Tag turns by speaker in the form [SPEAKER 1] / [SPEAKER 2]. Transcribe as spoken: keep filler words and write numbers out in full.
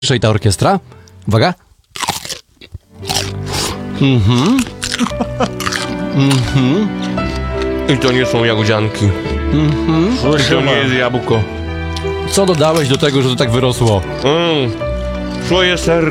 [SPEAKER 1] I ta orkiestra. Uwaga. Mhm. Mhm.
[SPEAKER 2] I to nie są jagodzianki.
[SPEAKER 1] Mhm.
[SPEAKER 2] I to nie jest jabłko.
[SPEAKER 1] Co dodałeś do tego, że to tak wyrosło?
[SPEAKER 2] Mm. Swoje serce.